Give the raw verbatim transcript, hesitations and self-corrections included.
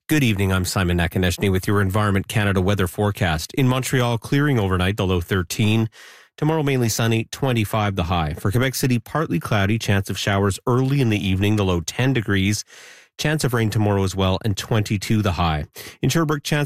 Good evening, I'm Simon Nakaneshny with your Environment Canada weather forecast. In Montreal, clearing overnight, the low thirteen. Tomorrow, mainly sunny, twenty-five the high. For Quebec City, partly cloudy, chance of showers early in the evening, the low ten degrees. Chance of rain tomorrow as well, and twenty-two the high. In Sherbrooke, chance